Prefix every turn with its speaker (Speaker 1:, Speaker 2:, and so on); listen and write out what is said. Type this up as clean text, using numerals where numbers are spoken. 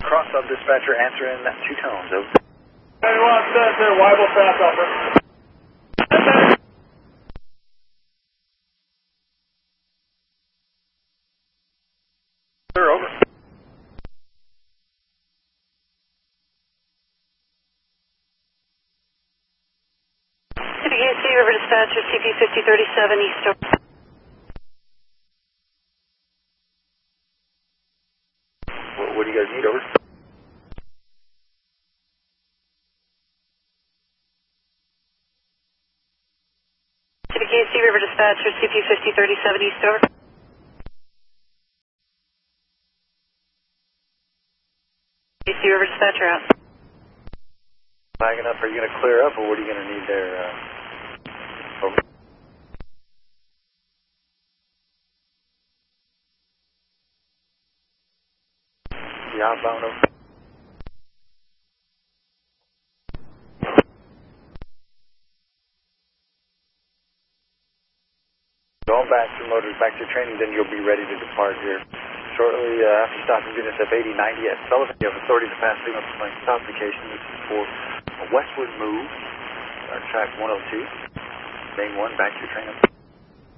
Speaker 1: Cross sub dispatcher answering 2 tones. Over.
Speaker 2: 91 Center, Weibel fast over.
Speaker 1: Sir, over.
Speaker 3: CPKC River Dispatcher, CP 5037 East over.
Speaker 1: What do you guys need, over?
Speaker 3: CPKC River Dispatcher, CP 5037 East over. CPKC River Dispatcher out.
Speaker 1: Flagging up, are you going to clear up, or what are you going to need there? Over. The outbound, over. Going back to motors, back to training, then you'll be ready to depart here. Shortly after stopping units F8090 at Sullivan, you have authority to pass signal to my stop location. This is for a westward move, our track 102, main 1, back to your training.